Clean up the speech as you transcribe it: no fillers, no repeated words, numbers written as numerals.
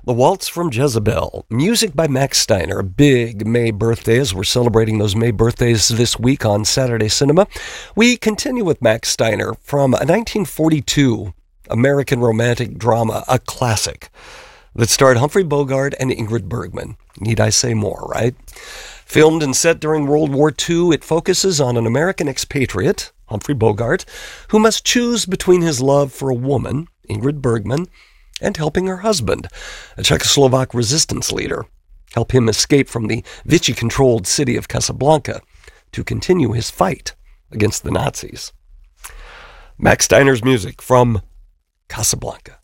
The Waltz from Jezebel, music by Max Steiner, a big May birthday as we're celebrating those May birthdays this week on Saturday Cinema. We continue with Max Steiner from a 1942 American romantic drama, a classic, that starred Humphrey Bogart and Ingrid Bergman. Need I say more, right? Filmed and set during World War II, it focuses on an American expatriate, Humphrey Bogart, who must choose between his love for a woman, Ingrid Bergman, and helping her husband, a Czechoslovak resistance leader, help him escape from the Vichy-controlled city of Casablanca to continue his fight against the Nazis. Max Steiner's music from Casablanca.